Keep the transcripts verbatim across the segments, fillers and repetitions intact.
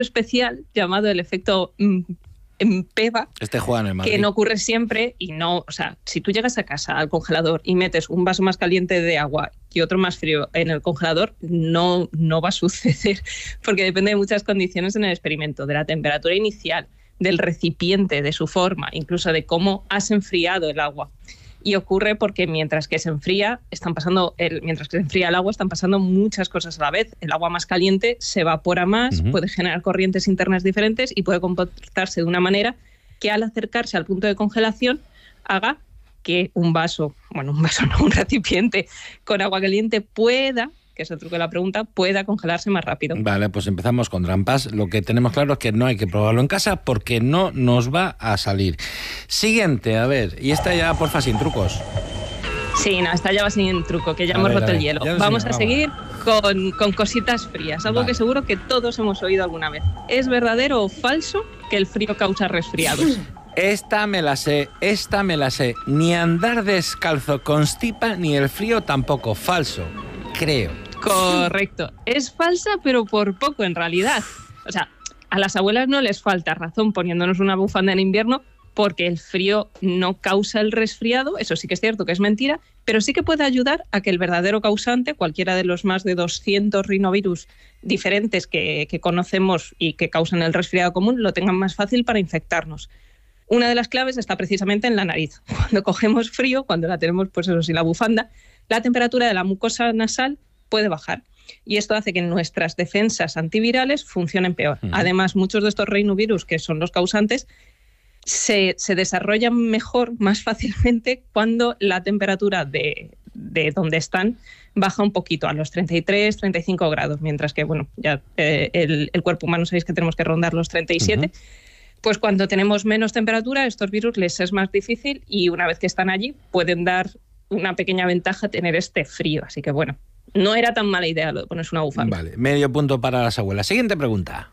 especial llamado el efecto Mpeva, este juega en el Madrid, que no ocurre siempre y no, o sea, si tú llegas a casa al congelador y metes un vaso más caliente de agua y otro más frío en el congelador, no, no va a suceder, porque depende de muchas condiciones en el experimento, de la temperatura inicial, del recipiente, de su forma, incluso de cómo has enfriado el agua. Y ocurre porque mientras que se enfría, están pasando el, mientras que se enfría el agua, están pasando muchas cosas a la vez. El agua más caliente se evapora más, uh-huh. puede generar corrientes internas diferentes y puede comportarse de una manera que al acercarse al punto de congelación haga que un vaso, bueno, un vaso no, un recipiente con agua caliente pueda, que es el truco de la pregunta, pueda congelarse más rápido. Vale, pues empezamos con trampas. Lo que tenemos claro es que no hay que probarlo en casa porque no nos va a salir. Siguiente, a ver, y esta ya, porfa, sin trucos. Sí, no, esta ya va sin truco, que ya a hemos ver, roto ver, el hielo. Vamos a vamos. seguir vamos. Con, con cositas frías, algo vale. que seguro que todos hemos oído alguna vez. ¿Es verdadero o falso que el frío causa resfriados? Esta me la sé, esta me la sé. Ni andar descalzo constipa, ni el frío tampoco. Falso, creo. Correcto. Es falsa, pero por poco en realidad. O sea, a las abuelas no les falta razón poniéndonos una bufanda en invierno porque el frío no causa el resfriado, eso sí que es cierto que es mentira, pero sí que puede ayudar a que el verdadero causante, cualquiera de los más de doscientos rinovirus diferentes que, que conocemos y que causan el resfriado común, lo tengan más fácil para infectarnos. Una de las claves está precisamente en la nariz. Cuando cogemos frío, cuando la tenemos, pues eso sí, la bufanda, la temperatura de la mucosa nasal puede bajar. Y esto hace que nuestras defensas antivirales funcionen peor. Uh-huh. Además, muchos de estos rinovirus, que son los causantes, se, se desarrollan mejor, más fácilmente, cuando la temperatura de, de donde están baja un poquito, a los treinta y tres, treinta y cinco grados, mientras que, bueno, ya eh, el, el cuerpo humano sabéis que tenemos que rondar los treinta y siete. Uh-huh. Pues cuando tenemos menos temperatura, estos virus les es más difícil y una vez que están allí pueden dar una pequeña ventaja tener este frío. Así que, bueno, no era tan mala idea lo de ponerse una bufanda. Vale, medio punto para las abuelas. Siguiente pregunta.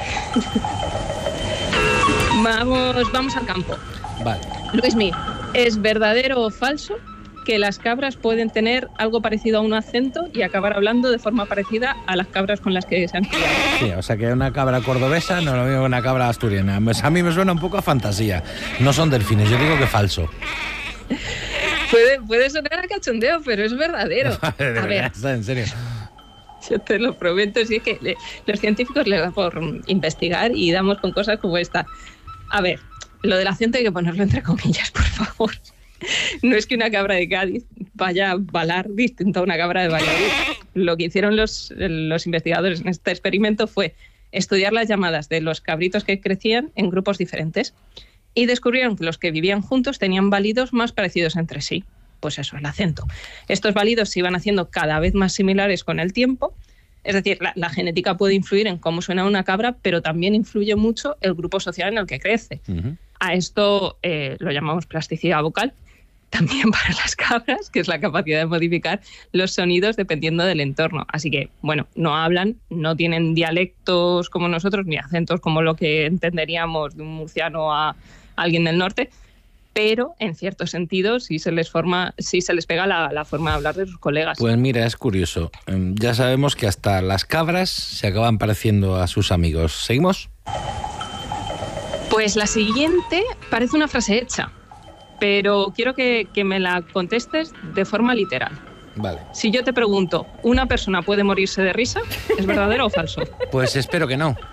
vamos, vamos al campo. Vale. Luismi, ¿es verdadero o falso que las cabras pueden tener algo parecido a un acento y acabar hablando de forma parecida a las cabras con las que se han criado? Sí, o sea que una cabra cordobesa no es lo mismo que una cabra asturiana. Pues a mí me suena un poco a fantasía. No son delfines, yo digo que falso. Puede, puede sonar a cachondeo, pero es verdadero. De verdad, a ver, está en serio. Yo te lo prometo, sí, es que le, los científicos les da por investigar y damos con cosas como esta. A ver, lo del acento hay que ponerlo entre comillas, por favor. No es que una cabra de Cádiz vaya a balar distinto a una cabra de Valladolid. Lo que hicieron los, los investigadores en este experimento fue estudiar las llamadas de los cabritos que crecían en grupos diferentes y descubrieron que los que vivían juntos tenían balidos más parecidos entre sí. Pues eso, el acento. Estos balidos se iban haciendo cada vez más similares con el tiempo. Es decir, la, la genética puede influir en cómo suena una cabra, pero también influye mucho el grupo social en el que crece. Uh-huh. A esto eh, lo llamamos plasticidad vocal, también para las cabras, que es la capacidad de modificar los sonidos dependiendo del entorno. Así que, bueno, no hablan, no tienen dialectos como nosotros, ni acentos como lo que entenderíamos de un murciano a alguien del norte, pero en ciertos sentidos sí se les forma, sí se les pega la, la forma de hablar de sus colegas. Pues mira, es curioso. Ya sabemos que hasta las cabras se acaban pareciendo a sus amigos. ¿Seguimos? Pues la siguiente parece una frase hecha, pero quiero que, que me la contestes de forma literal. Vale. Si yo te pregunto, ¿una persona puede morirse de risa? ¿Es verdadero o falso? Pues espero que no.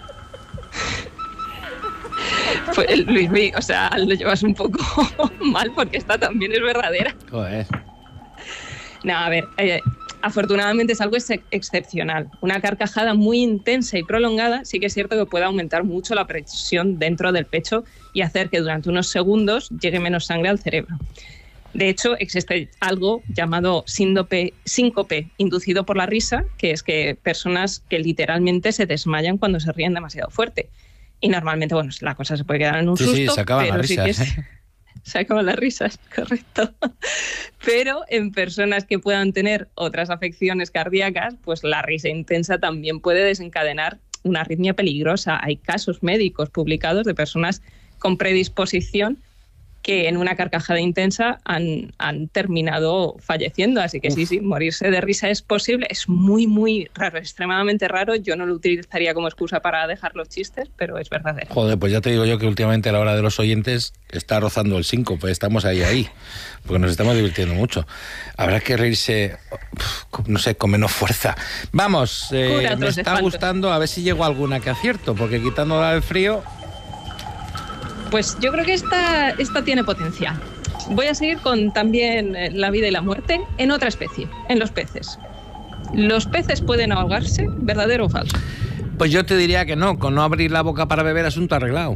Pues, Luis, o sea, lo llevas un poco mal porque esta también es verdadera. Joder. No, a ver, eh, afortunadamente es algo ex- excepcional. Una carcajada muy intensa y prolongada sí que es cierto que puede aumentar mucho la presión dentro del pecho y hacer que durante unos segundos llegue menos sangre al cerebro. De hecho, existe algo llamado síncope, síncope inducido por la risa, que es que personas que literalmente se desmayan cuando se ríen demasiado fuerte. Y normalmente, bueno, la cosa se puede quedar en un sí, susto. Sí, se acaban pero las risas. Sí que es, ¿eh? Se acaban las risas, correcto. Pero en personas que puedan tener otras afecciones cardíacas, pues la risa intensa también puede desencadenar una arritmia peligrosa. Hay casos médicos publicados de personas con predisposición que en una carcajada intensa han, han terminado falleciendo. Así que Uf. sí, sí, morirse de risa es posible. Es muy, muy raro, extremadamente raro. Yo no lo utilizaría como excusa para dejar los chistes, pero es verdadero. Joder, pues ya te digo yo que últimamente a la hora de los oyentes está rozando el cinco, pues estamos ahí, ahí, porque nos estamos divirtiendo mucho. Habrá que reírse, no sé, con menos fuerza. Vamos, eh, me está gustando, a ver si llego a alguna que acierto, porque quitando la del frío... Pues yo creo que esta, esta tiene potencial. Voy a seguir con también la vida y la muerte en otra especie, en los peces. ¿Los peces pueden ahogarse? ¿Verdadero o falso? Pues yo te diría que no, con no abrir la boca para beber, asunto arreglado.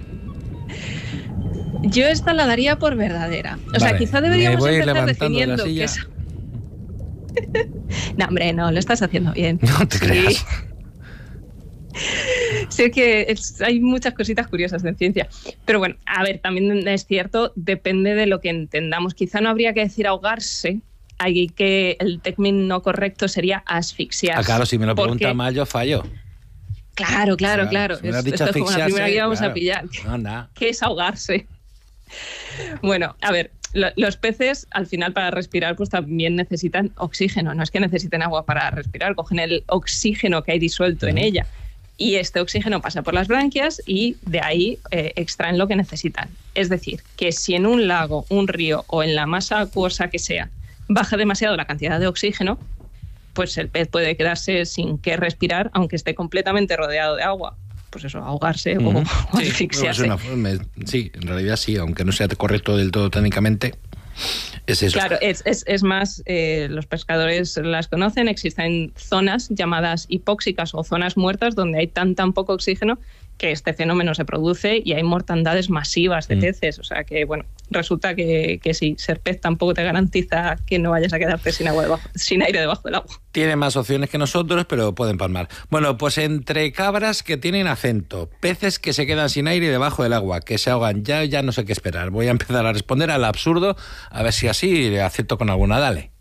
Yo esta la daría por verdadera. O vale, sea, quizá deberíamos empezar definiendo que es... No, hombre, no, lo estás haciendo bien. No te sí. creas. Sé que es, hay muchas cositas curiosas en ciencia, pero bueno, a ver, también es cierto, depende de lo que entendamos. Quizá no habría que decir ahogarse, hay que el término correcto sería asfixiarse. Ah, claro, si me lo pregunta porque... mal, yo fallo. Claro, claro, claro. Si me es, dicho esto es como la primera que íbamos claro. a pillar. No, no. ¿Qué es ahogarse? Bueno, a ver, lo, los peces al final para respirar pues también necesitan oxígeno. No es que necesiten agua para respirar, cogen el oxígeno que hay disuelto uh-huh. en ella. Y este oxígeno pasa por las branquias y de ahí eh, extraen lo que necesitan. Es decir, que si en un lago, un río o en la masa acuosa que sea baja demasiado la cantidad de oxígeno, pues el pez puede quedarse sin qué respirar, aunque esté completamente rodeado de agua. Pues eso, ahogarse uh-huh. o, o sí, asfixiarse. No, es una, sí, en realidad sí, aunque no sea correcto del todo técnicamente. Es eso. Claro, es, es, es más, eh, los pescadores las conocen, existen zonas llamadas hipóxicas o zonas muertas donde hay tan tan poco oxígeno que este fenómeno se produce y hay mortandades masivas de mm. peces. O sea que, bueno, resulta que, que sí, ser pez tampoco te garantiza que no vayas a quedarte sin agua debajo, sin aire debajo del agua. Tienen más opciones que nosotros, pero pueden palmar. Bueno, pues entre cabras que tienen acento, peces que se quedan sin aire debajo del agua, que se ahogan, ya, ya no sé qué esperar. Voy a empezar a responder al absurdo, a ver si así acierto con alguna, dale.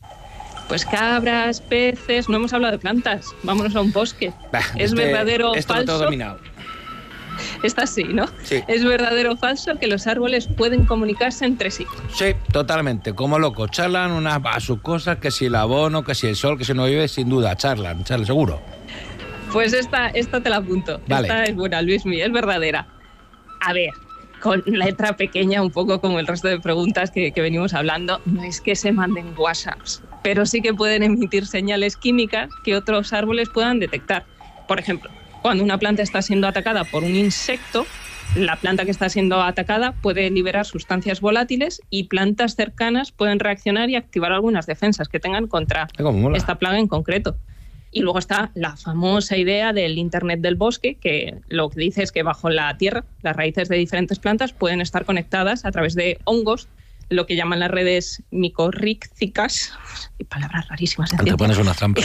Pues cabras, peces, no hemos hablado de plantas, vámonos a un bosque. Bah, ¿Es este, verdadero o esto falso? Esto lo tengo dominado. Esta sí, ¿no? Sí. ¿Es verdadero o falso que los árboles pueden comunicarse entre sí? Sí, totalmente. Como locos. Charlan unas a sus cosas, que si el abono, que si el sol, que si no llueve, sin duda, charlan, charlan, seguro. Pues esta, esta te la apunto. Vale. Esta es buena, Luismi, es verdadera. A ver, con letra pequeña, un poco como el resto de preguntas que, que venimos hablando, no es que se manden WhatsApps, pero sí que pueden emitir señales químicas que otros árboles puedan detectar. Por ejemplo, cuando una planta está siendo atacada por un insecto, la planta que está siendo atacada puede liberar sustancias volátiles y plantas cercanas pueden reaccionar y activar algunas defensas que tengan contra esta plaga en concreto. Y luego está la famosa idea del Internet del bosque, que lo que dice es que bajo la tierra las raíces de diferentes plantas pueden estar conectadas a través de hongos, lo que llaman las redes micorrícticas, y palabras rarísimas. Te pones unas trampas.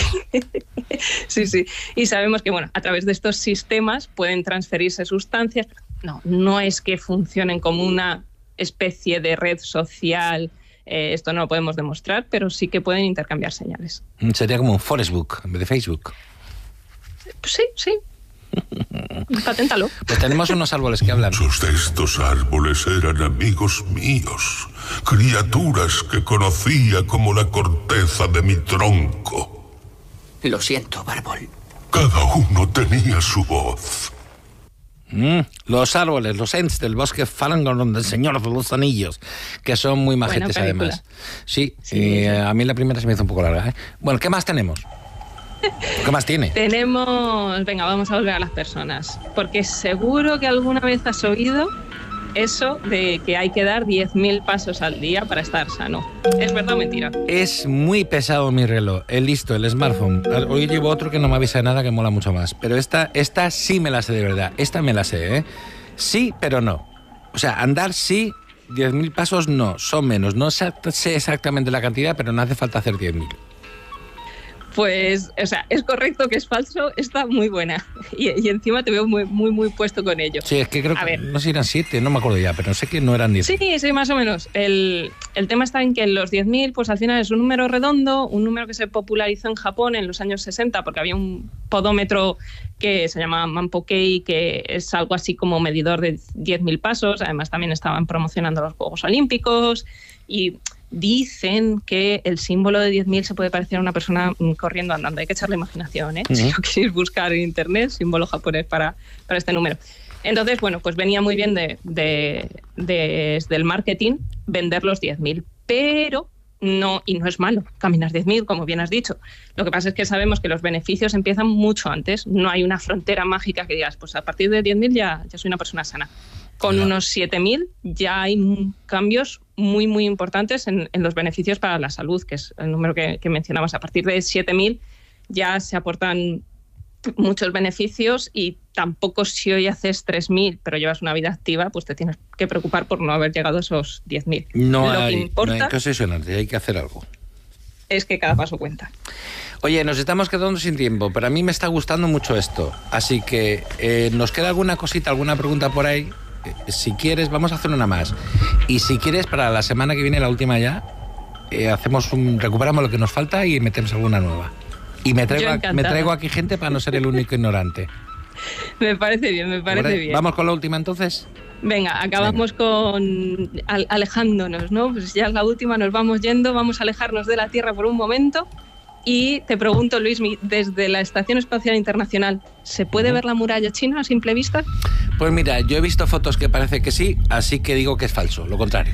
Sí, sí. Y sabemos que, bueno, a través de estos sistemas pueden transferirse sustancias. No, no es que funcionen como una especie de red social. Eh, esto no lo podemos demostrar, pero sí que pueden intercambiar señales. Sería como un Facebook en vez de Facebook. Pues sí, sí. Paténtalo. Pues tenemos unos árboles que hablan. Muchos de estos árboles eran amigos míos, criaturas que conocía como la corteza de mi tronco. Lo siento, Bárbol. Cada uno tenía su voz. Mm, los árboles, los Ents del bosque Fangorn del Señor de los Anillos, que son muy majetes además. Sí, sí, y, sí. A mí la primera se me hizo un poco larga, ¿eh? Bueno, ¿qué más tenemos? ¿Qué más tiene? Tenemos... Venga, vamos a volver a las personas, porque seguro que alguna vez has oído eso de que hay que dar diez mil pasos al día para estar sano. ¿Es verdad o mentira? Es muy pesado mi reloj, el listo, el smartphone. Hoy llevo otro que no me avisa de nada, que mola mucho más. Pero esta, esta sí me la sé de verdad. Esta me la sé, ¿eh? Sí, pero no. O sea, andar sí, diez mil pasos no, son menos. No sé exactamente la cantidad, pero no hace falta hacer diez mil. Pues, o sea, es correcto que es falso, está muy buena. Y, y encima te veo muy, muy, muy puesto con ello. Sí, es que creo A que ver. no sé si eran siete, no me acuerdo ya, pero sé que no eran diez. Sí, sí, más o menos. El, el tema está en que los diez mil, pues al final es un número redondo, un número que se popularizó en Japón en los años sesenta, porque había un podómetro que se llama Manpo-kei, que es algo así como medidor de diez mil pasos. Además, también estaban promocionando los Juegos Olímpicos y dicen que el símbolo de diez mil se puede parecer a una persona corriendo, andando. Hay que echarle imaginación, ¿eh? Uh-huh. Si lo queréis buscar en internet, símbolo japonés para, para este número. Entonces, bueno, pues venía muy bien de, de, de, del marketing vender los diez mil, pero no, y no es malo caminar diez mil, como bien has dicho. Lo que pasa es que sabemos que los beneficios empiezan mucho antes. No hay una frontera mágica que digas, pues a partir de diez mil ya, ya soy una persona sana. Con unos siete mil ya hay cambios muy, muy importantes en, en los beneficios para la salud, que es el número que, que mencionabas. A partir de siete mil ya se aportan muchos beneficios y tampoco si hoy haces tres mil pero llevas una vida activa, pues te tienes que preocupar por no haber llegado a esos diez mil. No, Lo hay, que importa no hay que obsesionarte, hay que hacer algo. Es que cada paso cuenta. Oye, nos estamos quedando sin tiempo, pero a mí me está gustando mucho esto. Así que eh, nos queda alguna cosita, alguna pregunta por ahí. Eh, si quieres, vamos a hacer una más. Y si quieres, para la semana que viene, la última ya, eh, hacemos un, recuperamos lo que nos falta y metemos alguna nueva. Y me traigo, a, me traigo aquí gente para no ser el único ignorante. Me parece bien, me parece ¿Vale? bien. ¿Vamos con la última entonces? Venga, acabamos Venga. con al, alejándonos, ¿no? Pues ya es la última, nos vamos yendo, vamos a alejarnos de la Tierra por un momento. Y te pregunto, Luismi, desde la Estación Espacial Internacional, ¿se puede uh-huh. ver la muralla china a simple vista? Pues mira, yo he visto fotos que parece que sí, así que digo que es falso, lo contrario.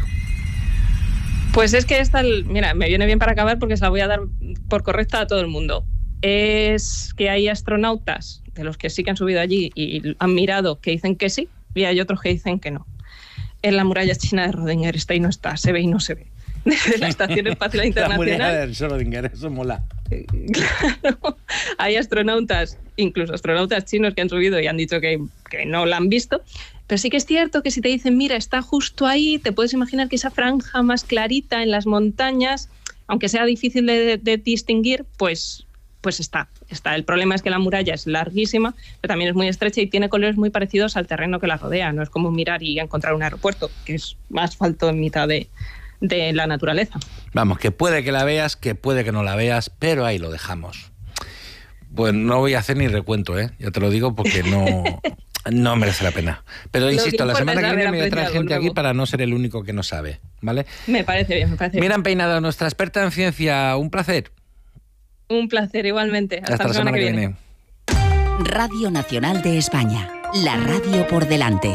Pues es que esta, mira, me viene bien para acabar porque se la voy a dar por correcta a todo el mundo. Es que hay astronautas de los que sí que han subido allí y han mirado que dicen que sí y hay otros que dicen que no. En la muralla china de Rodinger está y no está, se ve y no se ve. Desde la Estación Espacial Internacional. La muralla de Rodinger, eso mola. Claro, hay astronautas, incluso astronautas chinos que han subido y han dicho que, que no la han visto. Pero sí que es cierto que si te dicen, mira, está justo ahí, te puedes imaginar que esa franja más clarita en las montañas, aunque sea difícil de, de, de distinguir, pues... pues está, está. El problema es que la muralla es larguísima, pero también es muy estrecha y tiene colores muy parecidos al terreno que la rodea. No es como mirar y encontrar un aeropuerto, que es asfalto en mitad de, de la naturaleza. Vamos, que puede que la veas, que puede que no la veas, pero ahí lo dejamos. Pues no voy a hacer ni recuento, ¿eh? Ya te lo digo porque no, no merece la pena. Pero insisto, la semana que viene me voy a traer gente aquí para no ser el único que no sabe, ¿vale? Me parece bien, me parece bien. Miriam Peinado, nuestra experta en ciencia, un placer. Un placer, igualmente. Hasta, Hasta la semana, semana que viene. viene. Radio Nacional de España. La radio por delante.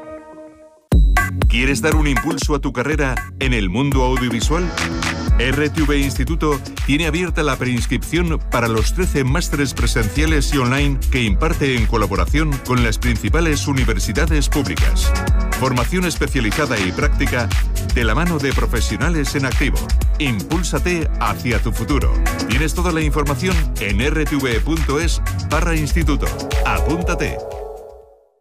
¿Quieres dar un impulso a tu carrera en el mundo audiovisual? R T V Instituto tiene abierta la preinscripción para los trece másteres presenciales y online que imparte en colaboración con las principales universidades públicas. Formación especializada y práctica de la mano de profesionales en activo. Impúlsate hacia tu futuro. Tienes toda la información en r t v punto es barra instituto. Apúntate.